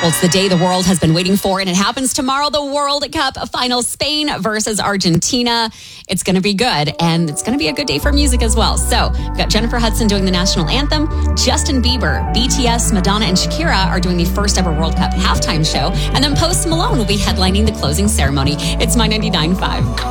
Well, it's the day the world has been waiting for, and it happens tomorrow, the World Cup final, Spain versus Argentina. It's going to be good, and it's going to be a good day for music as well. So we've got Jennifer Hudson doing the national anthem. Justin Bieber, BTS, Madonna, and Shakira are doing the first ever World Cup halftime show. And then Post Malone will be headlining the closing ceremony. It's My 99.5.